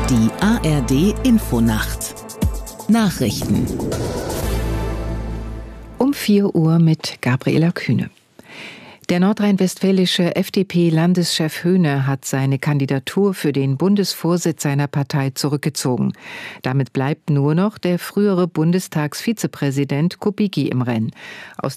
Die ARD Infonacht Nachrichten Um 4 Uhr mit Gabriela Kühne. Der nordrhein-westfälische FDP-Landeschef Höhne hat seine Kandidatur für den Bundesvorsitz seiner Partei zurückgezogen. Damit bleibt nur noch der frühere Bundestagsvizepräsident Kubicki im Rennen. Aus